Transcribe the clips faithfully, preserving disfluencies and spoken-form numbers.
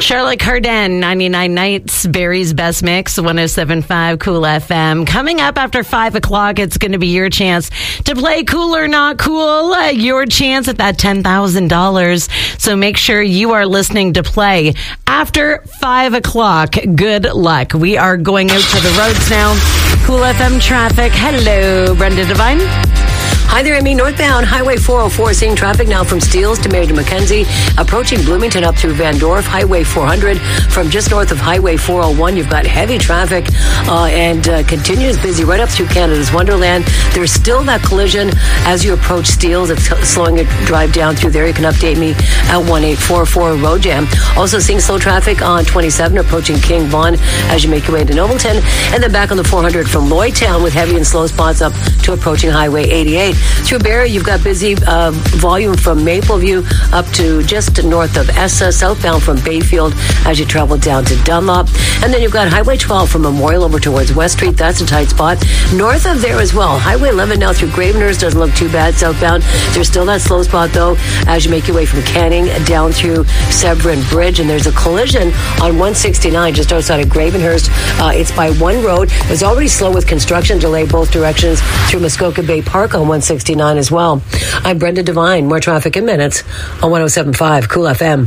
Charlotte Cardin, ninety-nine Nights, Barry's Best Mix, one oh seven point five Cool F M. Coming up after five o'clock, it's going to be your chance to play Cool or Not Cool, uh, your chance at that ten thousand dollars. So make sure you are listening to play after five o'clock. Good luck. We are going out to the roads now. Cool F M traffic. Hello, Brenda Devine. Hi there, Amy. Northbound Highway four oh four, seeing traffic now from Steeles to Mayor to Mackenzie, approaching Bloomington up through Van Dorf. Highway four hundred from just north of Highway four oh one. You've got heavy traffic uh, and uh, continues busy right up through Canada's Wonderland. There's still that collision as you approach Steeles. It's slowing your drive down through there. You can update me at one eight four four road jam. Also seeing slow traffic on twenty-seven approaching King Vaughan as you make your way into Nobleton, and then back on the four hundred from Lloydtown with heavy and slow spots up to approaching Highway eighty-eight. Through Barrie, you've got busy uh, volume from Mapleview up to just north of Essa, southbound from Bayfield as you travel down to Dunlop. And then you've got Highway twelve from Memorial over towards West Street. That's a tight spot. North of there as well, Highway eleven now through Gravenhurst doesn't look too bad southbound. There's still that slow spot, though, as you make your way from Canning down through Severn Bridge. And there's a collision on one sixty-nine just outside of Gravenhurst. Uh, it's by one road. It's already slow with construction delay both directions through Muskoka Bay Park on one sixty-nine as well. I'm Brenda Devine. More traffic in minutes on one oh seven point five Cool F M.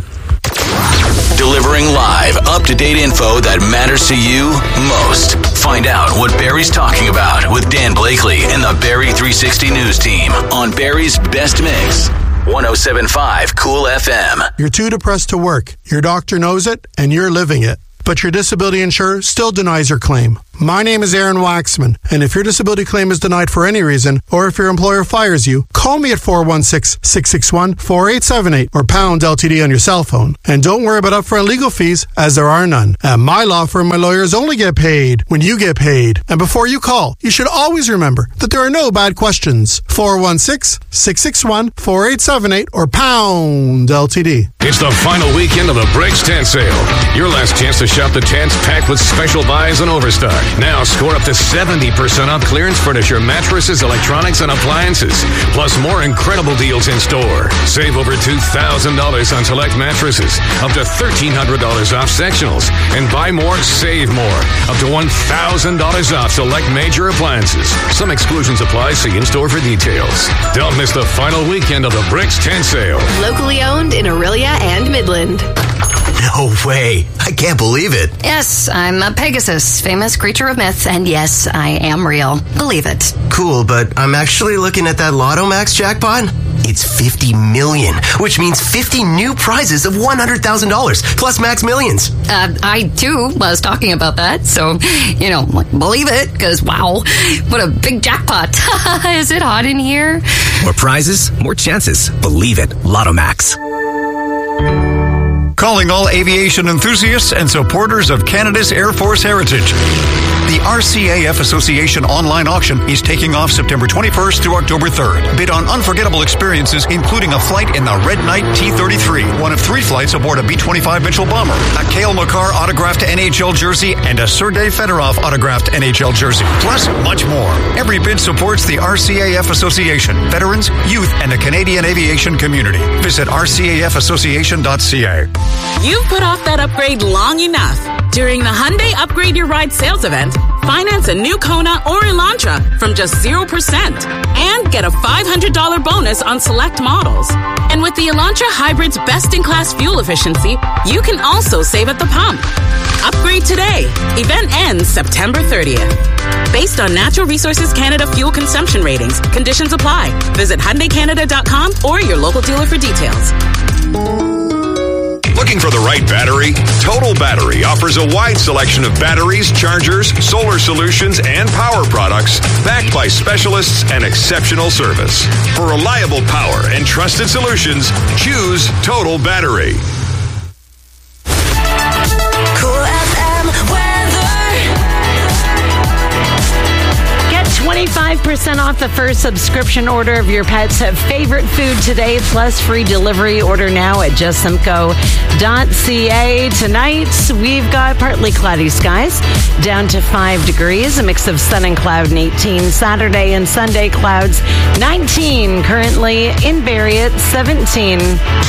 Delivering live, up-to-date info that matters to you most. Find out what Barry's talking about with Dan Blakely and the Barrie three sixty News team on Barry's Best Mix. one oh seven point five Cool F M. You're too depressed to work. Your doctor knows it, and you're living it. But your disability insurer still denies your claim. My name is Aaron Waxman, and if your disability claim is denied for any reason, or if your employer fires you, call me at four one six, six six one, four eight seven eight or pound L T D on your cell phone. And don't worry about upfront legal fees, as there are none. At my law firm, my lawyers only get paid when you get paid. And before you call, you should always remember that there are no bad questions. four one six, six six one, four eight seven eight or pound L T D. It's the final weekend of the Bricks Tent Sale. Your last chance to shop the tents packed with special buys and overstock. Now score up to seventy percent off clearance furniture, mattresses, electronics, and appliances. Plus more incredible deals in store. Save over two thousand dollars on select mattresses. Up to thirteen hundred dollars off sectionals. And buy more, save more. Up to one thousand dollars off select major appliances. Some exclusions apply. See in-store for details. Don't miss the final weekend of the Bricks Tent Sale. Locally owned in Orillia and Midland. No way. I can't believe it. Yes, I'm a Pegasus, famous creature of myth, and yes, I am real. Believe it. Cool, but I'm actually looking at that Lotto Max jackpot. It's fifty million, which means fifty new prizes of one hundred thousand dollars, plus Max Millions. Uh, I, too, was talking about that, so, you know, believe it, because, wow, what a big jackpot. Is it hot in here? More prizes, more chances. Believe it. Lotto Max. Calling all aviation enthusiasts and supporters of Canada's Air Force heritage. The R C A F Association online auction is taking off September twenty-first through October third. Bid on unforgettable experiences, including a flight in the Red Knight T thirty-three, one of three flights aboard a B twenty-five Mitchell bomber, a Cale Makar autographed N H L jersey, and a Sergei Fedorov autographed N H L jersey, plus much more. Every bid supports the R C A F Association, veterans, youth, and the Canadian aviation community. Visit r c a f association dot c a. You've put off that upgrade long enough. During the Hyundai Upgrade Your Ride sales event, finance a new Kona or Elantra from just zero percent and get a five hundred dollars bonus on select models. And with the Elantra Hybrid's best-in-class fuel efficiency, you can also save at the pump. Upgrade today. Event ends September thirtieth. Based on Natural Resources Canada fuel consumption ratings, conditions apply. Visit Hyundai Canada dot com or your local dealer for details. Looking for the right battery? Total Battery offers a wide selection of batteries, chargers, solar solutions, and power products backed by specialists and exceptional service. For reliable power and trusted solutions, choose Total Battery. Cool F M weather. twenty-five percent off the first subscription order of your pet's favorite food today, plus free delivery. Order now at just simco dot c a. Tonight, we've got partly cloudy skies, down to five degrees, a mix of sun and cloud, and eighteen. Saturday and Sunday, clouds, nineteen. Currently in Barrie at seventeen.